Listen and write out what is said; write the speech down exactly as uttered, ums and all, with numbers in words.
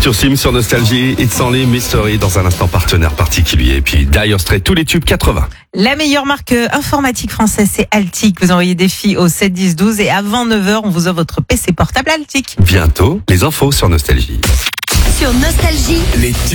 Arthur Sim sur Nostalgie, It's Only Mystery dans un instant partenaire particulier. Et puis Dire Straits, tous les tubes quatre-vingts. La meilleure marque informatique française, c'est Altic. Vous envoyez des filles au sept dix douze et avant neuf heures, on vous offre votre P C portable Altic. Bientôt, les infos sur Nostalgie. Sur Nostalgie, Les tubes.